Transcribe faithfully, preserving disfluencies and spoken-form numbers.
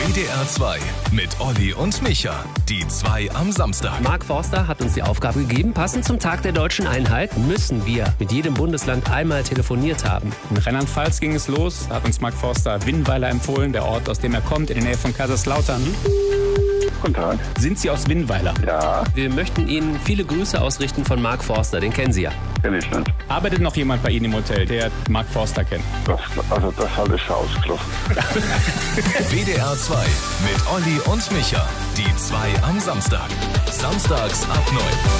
W D R zwei mit Olli und Micha. Die zwei am Samstag. Mark Forster hat uns die Aufgabe gegeben, passend zum Tag der deutschen Einheit müssen wir mit jedem Bundesland einmal telefoniert haben. In Rheinland-Pfalz ging es los, da hat uns Mark Forster Winnweiler empfohlen, der Ort, aus dem er kommt, in der Nähe von Kaiserslautern. Guten Tag. Sind Sie aus Winnweiler? Ja, Wir möchten Ihnen viele Grüße ausrichten von Mark Forster, den kennen Sie ja. kenn ich nicht. Arbeitet noch jemand bei Ihnen im Hotel, der Mark Forster kennt? Das, also das halte ich für ausgeschlossen. W D R zwei mit Olli und Micha. Die zwei am Samstag. Samstags ab neun.